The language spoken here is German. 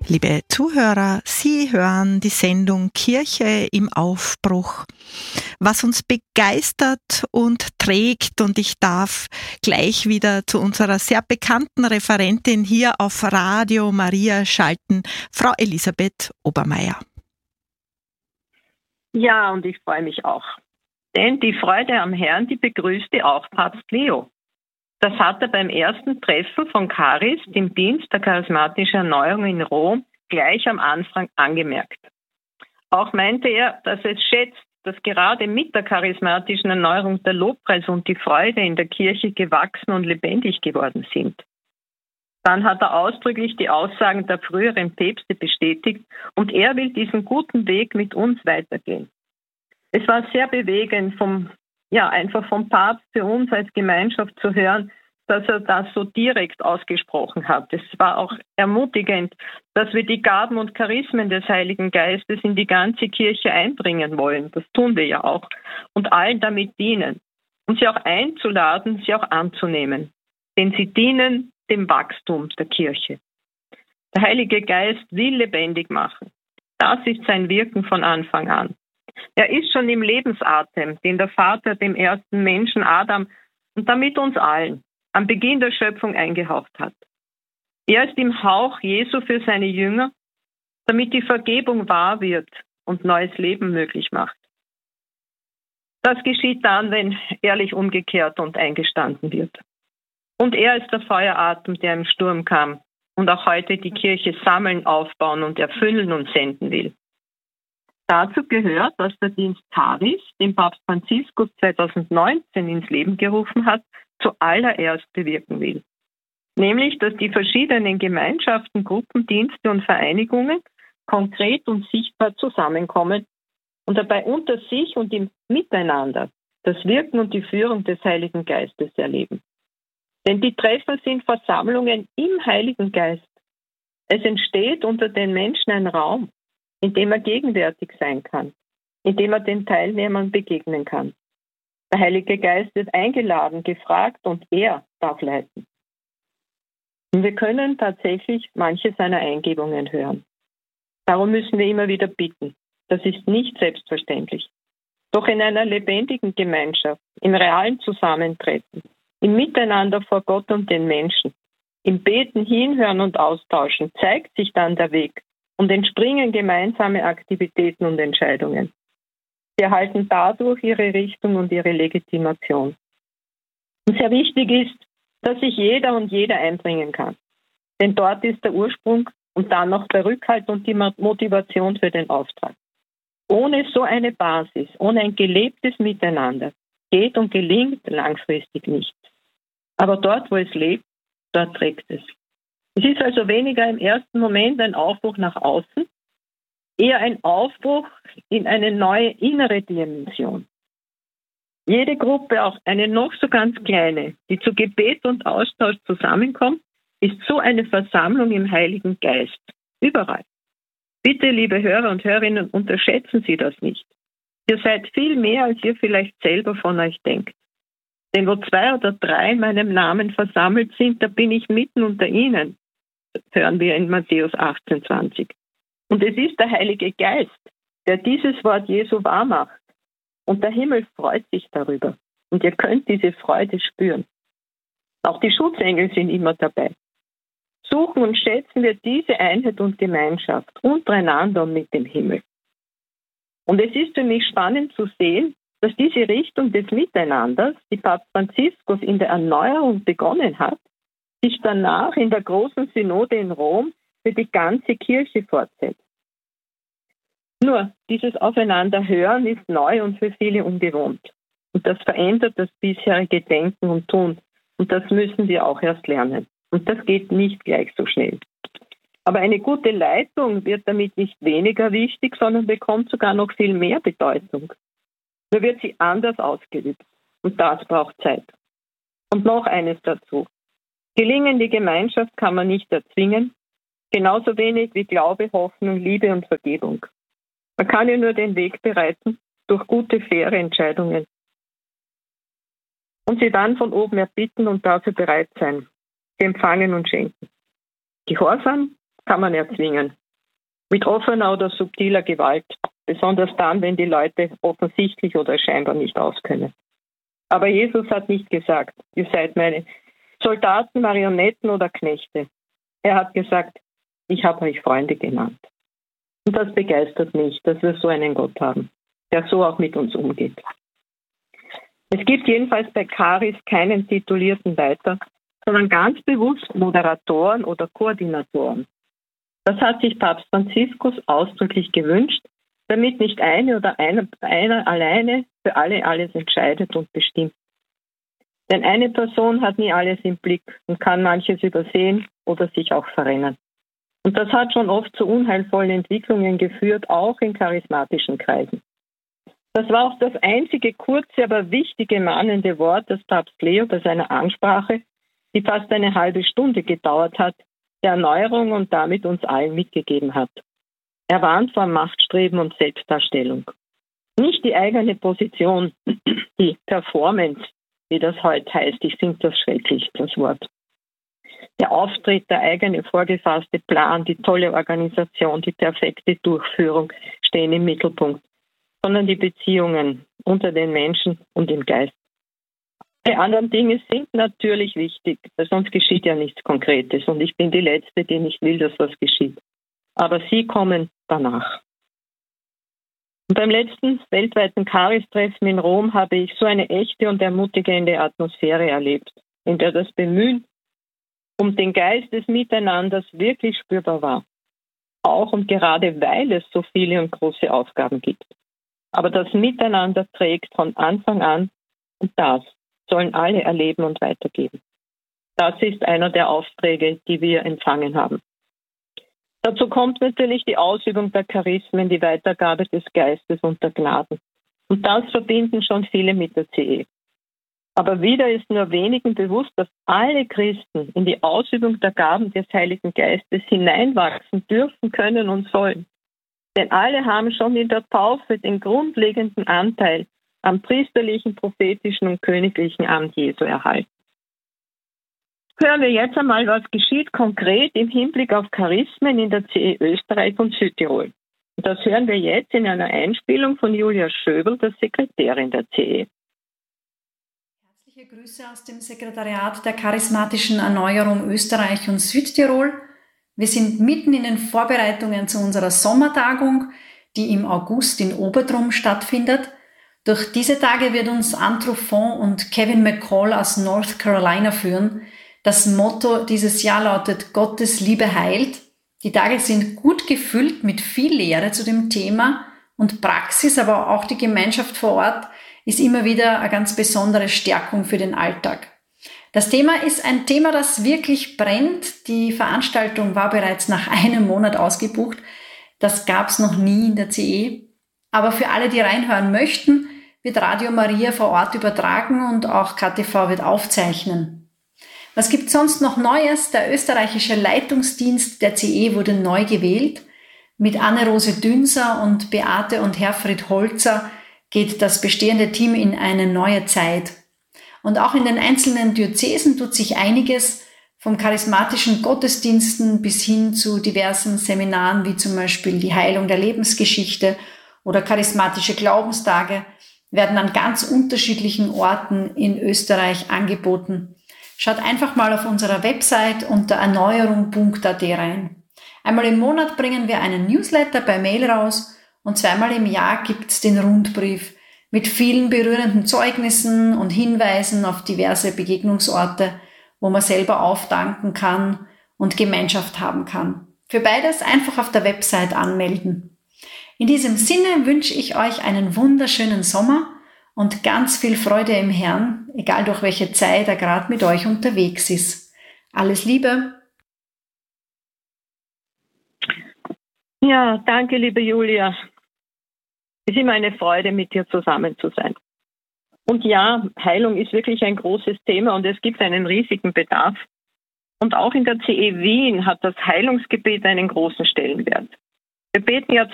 Liebe Zuhörer, Sie hören die Sendung Kirche im Aufbruch, was uns begeistert und trägt. Und ich darf gleich wieder zu unserer sehr bekannten Referentin hier auf Radio Maria schalten, Frau Elisabeth Obermeier. Ja, und ich freue mich auch. Denn die Freude am Herrn, die begrüßte auch Papst Leo. Das hat er beim ersten Treffen von Charis, dem Dienst der charismatischen Erneuerung in Rom, gleich am Anfang angemerkt. Auch meinte er, dass es schätzt, dass gerade mit der charismatischen Erneuerung der Lobpreis und die Freude in der Kirche gewachsen und lebendig geworden sind. Dann hat er ausdrücklich die Aussagen der früheren Päpste bestätigt und er will diesen guten Weg mit uns weitergehen. Es war sehr bewegend, einfach vom Papst für uns als Gemeinschaft zu hören, dass er das so direkt ausgesprochen hat. Es war auch ermutigend, dass wir die Gaben und Charismen des Heiligen Geistes in die ganze Kirche einbringen wollen. Das tun wir ja auch. Und allen damit dienen. Und sie auch einzuladen, sie auch anzunehmen. Denn sie dienen dem Wachstum der Kirche. Der Heilige Geist will lebendig machen. Das ist sein Wirken von Anfang an. Er ist schon im Lebensatem, den der Vater dem ersten Menschen Adam und damit uns allen am Beginn der Schöpfung eingehaucht hat. Er ist im Hauch Jesu für seine Jünger, damit die Vergebung wahr wird und neues Leben möglich macht. Das geschieht dann, wenn ehrlich umgekehrt und eingestanden wird. Und er ist der Feueratem, der im Sturm kam und auch heute die Kirche sammeln, aufbauen und erfüllen und senden will. Dazu gehört, dass der Dienst Charis, den Papst Franziskus 2019 ins Leben gerufen hat, zuallererst bewirken will. Nämlich, dass die verschiedenen Gemeinschaften, Gruppen, Dienste und Vereinigungen konkret und sichtbar zusammenkommen und dabei unter sich und im Miteinander das Wirken und die Führung des Heiligen Geistes erleben. Denn die Treffen sind Versammlungen im Heiligen Geist. Es entsteht unter den Menschen ein Raum, in dem er gegenwärtig sein kann, in dem er den Teilnehmern begegnen kann. Der Heilige Geist wird eingeladen, gefragt und er darf leiten. Und wir können tatsächlich manche seiner Eingebungen hören. Darum müssen wir immer wieder bitten. Das ist nicht selbstverständlich. Doch in einer lebendigen Gemeinschaft, im realen Zusammentreffen, im Miteinander vor Gott und den Menschen, im Beten, Hinhören und Austauschen zeigt sich dann der Weg und entspringen gemeinsame Aktivitäten und Entscheidungen. Sie erhalten dadurch ihre Richtung und ihre Legitimation. Und sehr wichtig ist, dass sich jeder und jede einbringen kann. Denn dort ist der Ursprung und dann noch der Rückhalt und die Motivation für den Auftrag. Ohne so eine Basis, ohne ein gelebtes Miteinander, geht und gelingt langfristig nichts. Aber dort, wo es lebt, dort trägt es. Es ist also weniger im ersten Moment ein Aufbruch nach außen, eher ein Aufbruch in eine neue innere Dimension. Jede Gruppe, auch eine noch so ganz kleine, die zu Gebet und Austausch zusammenkommt, ist so eine Versammlung im Heiligen Geist. Überall. Bitte, liebe Hörer und Hörerinnen, unterschätzen Sie das nicht. Ihr seid viel mehr, als ihr vielleicht selber von euch denkt. Denn wo 2 oder 3 in meinem Namen versammelt sind, da bin ich mitten unter ihnen. Das hören wir in Matthäus 18,20. Und es ist der Heilige Geist, der dieses Wort Jesu wahrmacht. Und der Himmel freut sich darüber. Und ihr könnt diese Freude spüren. Auch die Schutzengel sind immer dabei. Suchen und schätzen wir diese Einheit und Gemeinschaft untereinander und mit dem Himmel. Und es ist für mich spannend zu sehen, dass diese Richtung des Miteinanders, die Papst Franziskus in der Erneuerung begonnen hat, sich danach in der großen Synode in Rom für die ganze Kirche fortsetzt. Nur, dieses Aufeinanderhören ist neu und für viele ungewohnt. Und das verändert das bisherige Denken und Tun. Und das müssen wir auch erst lernen. Und das geht nicht gleich so schnell. Aber eine gute Leitung wird damit nicht weniger wichtig, sondern bekommt sogar noch viel mehr Bedeutung. Nur wird sie anders ausgeübt. Und das braucht Zeit. Und noch eines dazu. Gelingende Gemeinschaft kann man nicht erzwingen, genauso wenig wie Glaube, Hoffnung, Liebe und Vergebung. Man kann ihr nur den Weg bereiten durch gute, faire Entscheidungen. Und sie dann von oben erbitten und dafür bereit sein. Sie empfangen und schenken. Gehorsam kann man erzwingen, mit offener oder subtiler Gewalt, besonders dann, wenn die Leute offensichtlich oder scheinbar nicht auskönnen. Aber Jesus hat nicht gesagt, ihr seid meine Soldaten, Marionetten oder Knechte. Er hat gesagt, ich habe euch Freunde genannt. Und das begeistert mich, dass wir so einen Gott haben, der so auch mit uns umgeht. Es gibt jedenfalls bei Charis keinen titulierten Leiter, sondern ganz bewusst Moderatoren oder Koordinatoren. Das hat sich Papst Franziskus ausdrücklich gewünscht, damit nicht eine oder einer alleine für alle alles entscheidet und bestimmt. Denn eine Person hat nie alles im Blick und kann manches übersehen oder sich auch verrennen. Und das hat schon oft zu unheilvollen Entwicklungen geführt, auch in charismatischen Kreisen. Das war auch das einzige kurze, aber wichtige mahnende Wort, das Papst Leo bei seiner Ansprache, die fast eine halbe Stunde gedauert hat, der Erneuerung und damit uns allen mitgegeben hat. Er warnt vor Machtstreben und Selbstdarstellung. Nicht die eigene Position, die Performance, wie das heute heißt, ich finde das schrecklich, das Wort. Der Auftritt, der eigene vorgefasste Plan, die tolle Organisation, die perfekte Durchführung stehen im Mittelpunkt, sondern die Beziehungen unter den Menschen und im Geist. Die anderen Dinge sind natürlich wichtig, weil sonst geschieht ja nichts Konkretes und ich bin die Letzte, die nicht will, dass was geschieht. Aber sie kommen danach. Und beim letzten weltweiten Charis-Treffen in Rom habe ich so eine echte und ermutigende Atmosphäre erlebt, in der das Bemühen um den Geist des Miteinanders wirklich spürbar war. Auch und gerade weil es so viele und große Aufgaben gibt. Aber das Miteinander trägt von Anfang an und das sollen alle erleben und weitergeben. Das ist einer der Aufträge, die wir empfangen haben. Dazu kommt natürlich die Ausübung der Charismen, die Weitergabe des Geistes und der Gnaden. Und das verbinden schon viele mit der CE. Aber wieder ist nur wenigen bewusst, dass alle Christen in die Ausübung der Gaben des Heiligen Geistes hineinwachsen dürfen, können und sollen. Denn alle haben schon in der Taufe den grundlegenden Anteil am priesterlichen, prophetischen und königlichen Amt Jesu erhalten. Hören wir jetzt einmal, was geschieht konkret im Hinblick auf Charismen in der CE Österreich und Südtirol. Und das hören wir jetzt in einer Einspielung von Julia Schöbel, der Sekretärin der CE. Herzliche Grüße aus dem Sekretariat der Charismatischen Erneuerung Österreich und Südtirol. Wir sind mitten in den Vorbereitungen zu unserer Sommertagung, die im August in Obertrum stattfindet. Durch diese Tage wird uns Andrew Font und Kevin McCall aus North Carolina führen. Das Motto dieses Jahr lautet Gottes Liebe heilt. Die Tage sind gut gefüllt mit viel Lehre zu dem Thema und Praxis, aber auch die Gemeinschaft vor Ort ist immer wieder eine ganz besondere Stärkung für den Alltag. Das Thema ist ein Thema, das wirklich brennt. Die Veranstaltung war bereits nach einem Monat ausgebucht. Das gab es noch nie in der CE. Aber für alle, die reinhören möchten, wird Radio Maria vor Ort übertragen und auch KTV wird aufzeichnen. Was gibt sonst noch Neues? Der österreichische Leitungsdienst der CE wurde neu gewählt. Mit Anne-Rose Dünser und Beate und Herfried Holzer geht das bestehende Team in eine neue Zeit. Und auch in den einzelnen Diözesen tut sich einiges, vom charismatischen Gottesdiensten bis hin zu diversen Seminaren, wie zum Beispiel die Heilung der Lebensgeschichte oder charismatische Glaubenstage, werden an ganz unterschiedlichen Orten in Österreich angeboten. Schaut einfach mal auf unserer Website unter erneuerung.at rein. Einmal im Monat bringen wir einen Newsletter per Mail raus und zweimal im Jahr gibt's den Rundbrief mit vielen berührenden Zeugnissen und Hinweisen auf diverse Begegnungsorte, wo man selber auftanken kann und Gemeinschaft haben kann. Für beides einfach auf der Website anmelden. In diesem Sinne wünsche ich euch einen wunderschönen Sommer und ganz viel Freude im Herrn, egal durch welche Zeit er gerade mit euch unterwegs ist. Alles Liebe! Ja, danke, liebe Julia. Es ist immer eine Freude, mit dir zusammen zu sein. Und ja, Heilung ist wirklich ein großes Thema und es gibt einen riesigen Bedarf. Und auch in der CE Wien hat das Heilungsgebet einen großen Stellenwert. Wir beten ja